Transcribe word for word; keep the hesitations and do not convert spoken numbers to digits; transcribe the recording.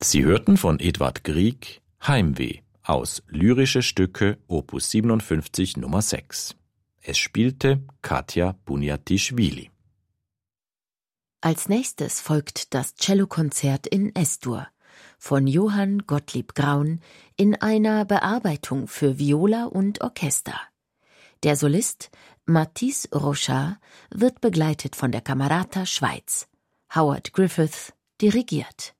Sie hörten von Edward Grieg Heimweh aus Lyrische Stücke Opus siebenundfünfzig Nummer sechs. Es spielte Katja Bunjatischwili. Als nächstes folgt das Cellokonzert in Es-Dur von Johann Gottlieb Graun in einer Bearbeitung für Viola und Orchester. Der Solist Mathis Rochard wird begleitet von der Camerata Schweiz. Howard Griffith dirigiert.